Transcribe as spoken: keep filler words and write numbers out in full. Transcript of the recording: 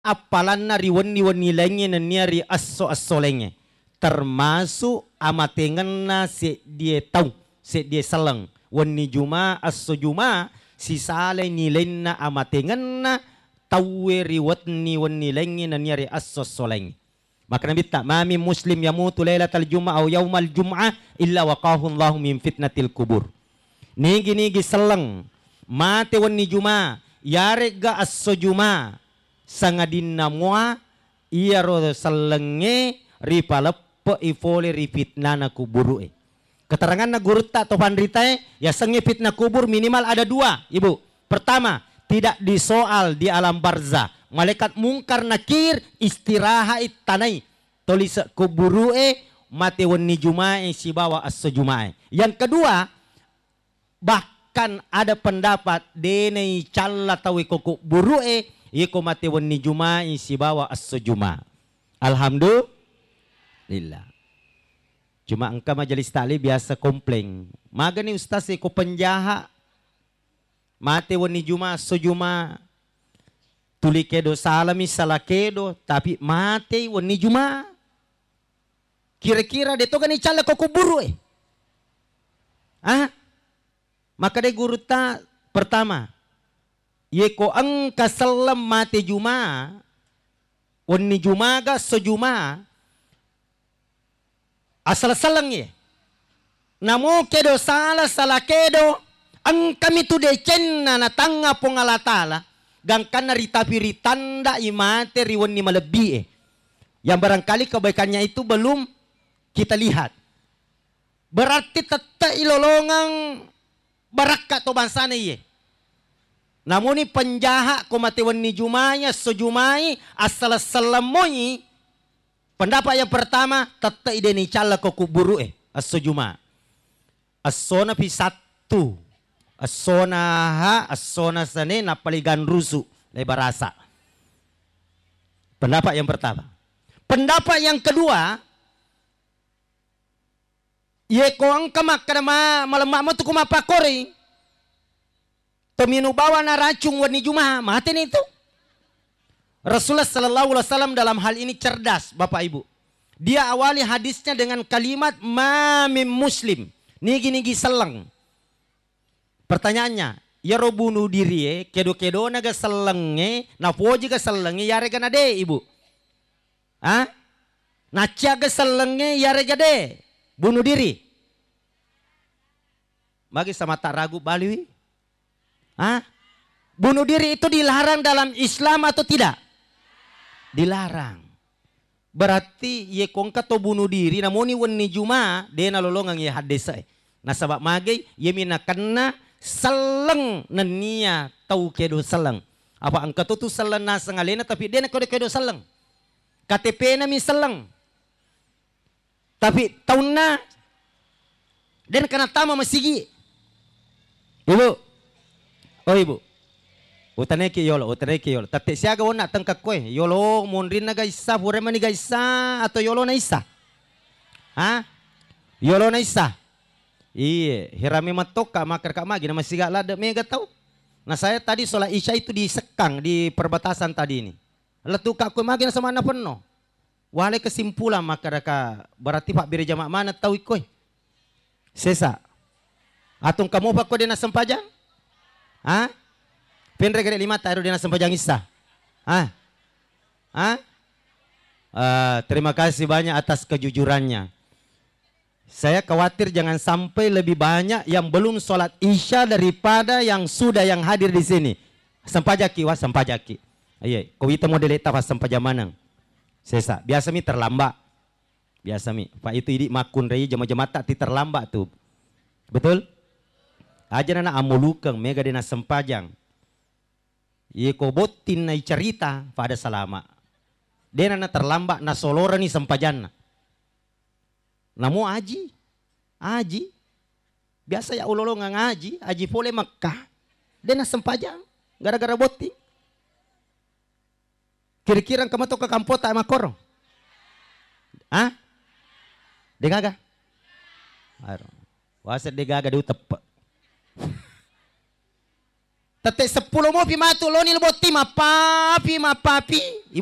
apalan na riwan-riwan lenge na niyari aso-aso lenge. Termasuk amatengan na si dia tahu, si dia salang. Wani juma aso juma si sale nilai na amatengan na tawe riwat ni wani lenge na niyari aso-aso lenge. Maka Nabi tak mami muslim yamutu lailatal jum'ah atau yaumal jum'ah illa waqahu Allahu min fitnatil kubur. Nigi-nigi selang mate wani juma yare ga aso juma sangadin namwa iya ro selenge ripalepe ifole rifitna na kuburu e. Keterangan na guru tak atau pandrita ya senge fitnah kubur minimal ada dua, Ibu. Pertama, tidak disoal di alam barzah. Malaikat mungkar nakir istirahat tanai. Tulis kuburu e mate wani jumae si bawa aso jumae. Yang kedua, bahkan ada pendapat denei calla tawi kokok buru e iko mate wani jumae si bawa aso jumae. Alhamdulillah. Cuma engkau majelis taklim biasa komplain. Maga ni ustaz iko penjahat. Mate wani jumae aso jumae. Tuli kedo salami salah kedo tapi mate wani jumae. Kira-kira deto gani calla kokok buru e. Ah? Maka de guru ta pertama. Yeko angka salam mate juma. Wani juma ga sejuma. Asal salang ye. Namo kedo salah salah kedo. Ang kami tu de cenna na tanga pongalatala. Gangkan na ritapi ritanda imate riwan ni malebi eh. Yang barangkali kebaikannya itu belum kita lihat. Berarti tetap ilolongang barakah to bansana ye. Namun ni penjahat ko mati wani jumaya sejumai asal salamoi. Pendapat yang pertama tetap ideni cala ko kuburu eh as-sejuma. As-sona pi satu. As-sona ha as-sona sane na paligan rusu lebar rasa. Pendapat yang pertama. Pendapat yang kedua, ye ko ang kamak kadama malamak mo tu kumapakori. Tominu bawa na racung wani juma mati ni itu. Rasulullah sallallahu alaihi wasallam dalam hal ini cerdas Bapak Ibu. Dia awali hadisnya dengan kalimat mamim muslim. Nigi-nigi selang. Pertanyaannya, ya ro bunuh diri eh, kedo-kedo naga selenge, na poji ga selenge yare gana de Ibu. Ah? Nacia ga selenge yare gade. Bunuh diri. Bagi sama tak ragu baliwi. Ah? Bunuh diri itu dilarang dalam Islam atau tidak? Dilarang. Berarti ye kongka to bunuh diri namoni wani juma de na lolongang ye hadesa. Nah sabab magay ye mina kena seleng nania tau kedo seleng. Apa angka tu tu seleng na sangalena tapi de na kedo kedo seleng. K T P na mi seleng. Tapi tahun na den kana tama masigi. Ibu. Oh ibu. Utane ki yolo, utane ki yolo. Tapi siaga wona tengkak koe. Yolo mondrin na gaisa, pure mani gaisa atau yolo na isa? Ha? Yolo na isa. Iya, hirami matoka makar kak magi nama siga lada mega tahu. Nah saya tadi sholat isya itu disekang di perbatasan tadi ini. Letu kak koe magi sama anak penuh. Wale kesimpulan makar kak berarti pak biri jamak mana tahu koe. Sesa. Atung kamu pak koe dena sempajang? Ha? Pendre gede lima taruh dena sempajang isa. Ah, ah, uh, terima kasih banyak atas kejujurannya. Saya khawatir jangan sampai lebih banyak yang belum sholat isya daripada yang sudah yang hadir di sini. Sempajaki wah sempajaki. Ayo, kau itu model eta pas sempajamanang. Sesa, biasa mi terlambat. Biasa mi. Pak itu ini makun rei jama-jama tak ti terlambat tuh. Betul? Aja nana amulukeng mega dena sempajang. Ye ko botin na cerita pada salama. Dena na terlambat na solora ni sempajana. Namo aji. Aji. Biasa ya ulolo nga ngaji, aji pole Makkah. Dena sempajang gara-gara botin. Kira-kira kamu to ke kampota makoro. Ah? Degaga. Ayo. Waset degaga du tepe. Tete sepuluh mo pi matu lo ni lo boti ma papi ma papi.